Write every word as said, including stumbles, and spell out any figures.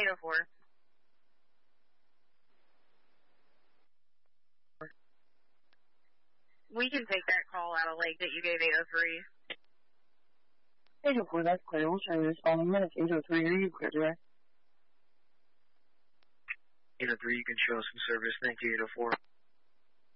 eight oh four. We can take that call out of Lake that you gave eight oh three. eight oh four, that's clear. We'll show you responding minutes. eight oh three, are you clear today? eight oh three, you can show us some service. Thank you, eight oh four.